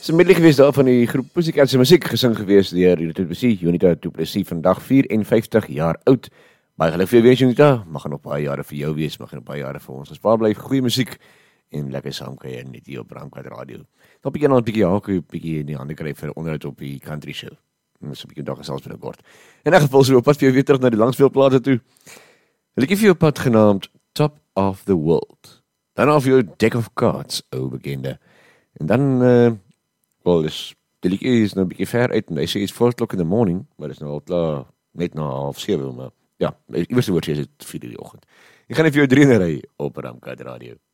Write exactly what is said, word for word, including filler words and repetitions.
Dis 'n medley gewees daar van die groep Pussycat se musiek gesing gewees deur Judith Plessis, Jonita Du Plessis, vandag vyf en vyftig jaar oud. Baie geluk vir jou wees, Jonita. Mag nog baie jare vir jou wees, mag nog baie jare vir ons. Ons baie bly goeie musiek en lekker saam kan jy net hier op Bramkwart Radio. Dan bietjie nou 'n bietjie hakie, bietjie in die hande kry vir onderhoud op die country show. Ons 'n bietjie dag gesels binnekort. In 'n geval so op pad vir jou weer terug na die langspeelplase toe. 'n Liedjie vir jou pad genaamd Top of the World. Dan af jou Deck of Cards, ou bekende. En dan uh, wel, dus, die liedjie is nou 'n bietjie ver uit en hy sê it's four o'clock in the morning, maar dit is nou al klaar net na half sewe, maar ja, iewers woord sê dit vier uur die oggend. Ek gaan net vir jou drie ry op Bramkwart Radio.